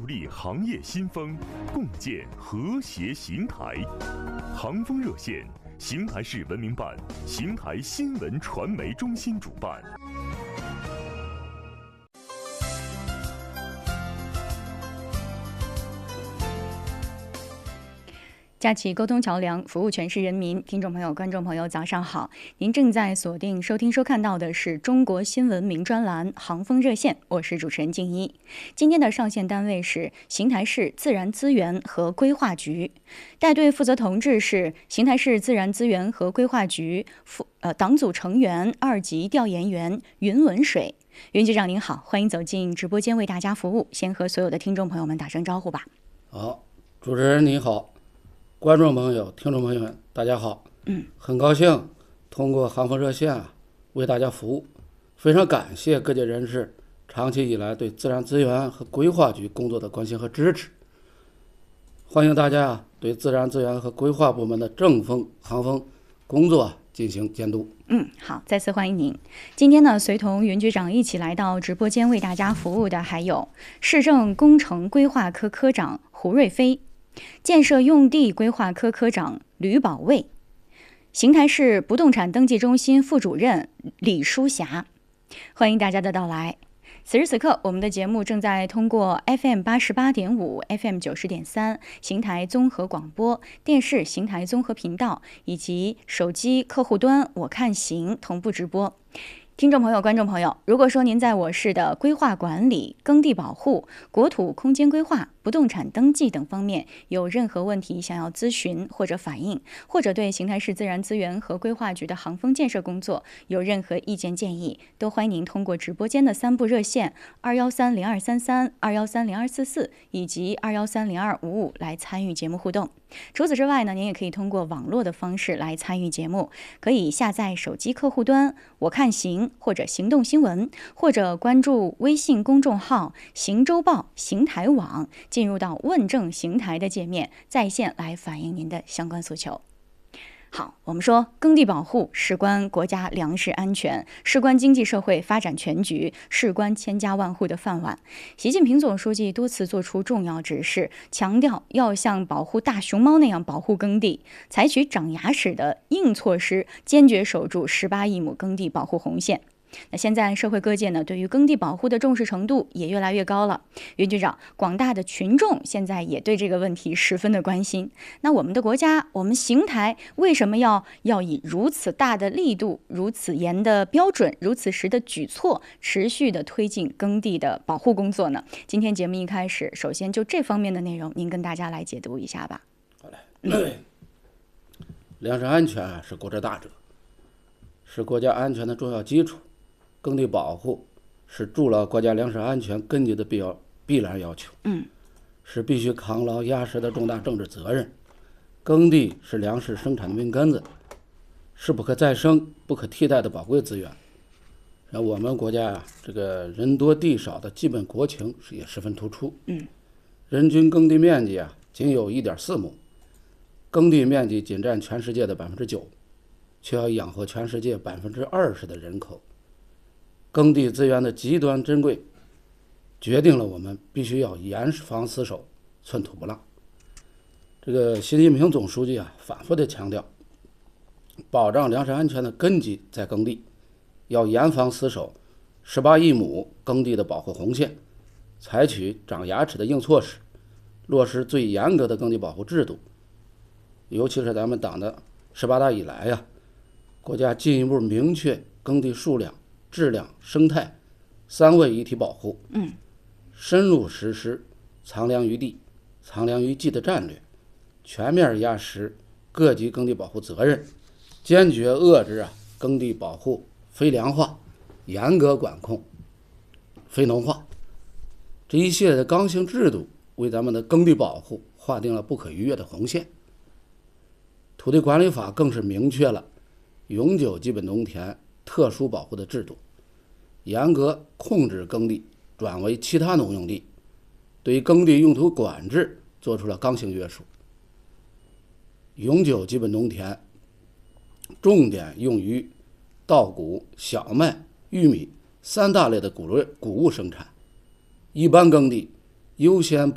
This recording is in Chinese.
力行业新风，共建和谐邢台。航风热线，邢台市文明办、邢台新闻传媒中心主办。 架起沟通桥梁，服务全市人民。听众朋友、观众朋友，早上好！您正在锁定收听收看到的是中国新闻名专栏《航风热线》，我是主持人静一。今天的上线单位是邢台市自然资源和规划局，带队负责同志是邢台市自然资源和规划局党组成员、2级调研员云文水。云局长您好，欢迎走进直播间为大家服务。先和所有的听众朋友们打声招呼吧。 好，主持人你好。观众朋友、听众朋友们，大家好。很高兴通过航风热线为大家服务，非常感谢各界人士长期以来对自然资源和规划局工作的关心和支持。欢迎大家对自然资源和规划部门的政风、航风工作进行监督。 好，再次欢迎您。今天呢，随同云局长一起来到直播间为大家服务的还有市政工程规划科科长胡瑞飞。建设用地规划科科长吕宝卫，邢台市不动产登记中心副主任李淑霞，欢迎大家的到来。此时此刻，我们的节目正在通过 FM88.5、FM90.3 邢台综合广播电视邢台综合频道以及手机客户端我看行同步直播。听众朋友、观众朋友，如果说您在我市的规划管理、耕地保护、国土空间规划、不动产登记等方面有任何问题想要咨询或者反映，或者对邢台市自然资源和规划局的航风建设工作有任何意见建议，都欢迎您通过直播间的3部热线2130233、2130244以及2130255来参与节目互动。除此之外呢，您也可以通过网络的方式来参与节目，可以下载手机客户端我看行或者行动新闻，或者关注微信公众号行周报邢台网，进入到问政邢台的界面，在线来反映您的相关诉求。好，我们说耕地保护事关国家粮食安全，事关经济社会发展全局，事关千家万户的饭碗。习近平总书记多次作出重要指示，强调要像保护大熊猫那样保护耕地，采取长牙齿的硬措施，坚决守住18亿亩耕地保护红线。那现在社会各界呢，对于耕地保护的重视程度也越来越高了。云局长，广大的群众现在也对这个问题十分的关心。那我们的国家，我们邢台为什么要以如此大的力度、如此严的标准、如此实的举措，持续的推进耕地的保护工作呢？今天节目一开始，首先就这方面的内容，您跟大家来解读一下吧。 好嘞。粮食安全是国之大者，是国家安全的重要基础。耕地保护是筑牢国家粮食安全根基的必然要求，是必须扛牢压实的重大政治责任。耕地是粮食生产的命根子，是不可再生、不可替代的宝贵资源。我们国家这个人多地少的基本国情也十分突出，人均耕地面积仅有1.4亩，耕地面积仅占全世界的9%，却要养活全世界20%的人口。耕地资源的极端珍贵，决定了我们必须要严防死守，寸土不让。这个习近平总书记反复的强调，保障粮食安全的根基在耕地，要严防死守18亿亩耕地的保护红线，采取长牙齿的硬措施，落实最严格的耕地保护制度。尤其是咱们党的18大以来国家进一步明确耕地数量、质量、生态3位一体保护，深入实施藏粮于地、藏粮于技的战略，全面压实各级耕地保护责任，坚决遏制耕地保护非粮化，严格管控非农化。这一系列的刚性制度为咱们的耕地保护划定了不可逾越的红线。土地管理法更是明确了永久基本农田特殊保护的制度，严格控制耕地转为其他农用地，对耕地用途管制做出了刚性约束。永久基本农田重点用于稻谷、小麦、玉米3大类的谷物生产，一般耕地优先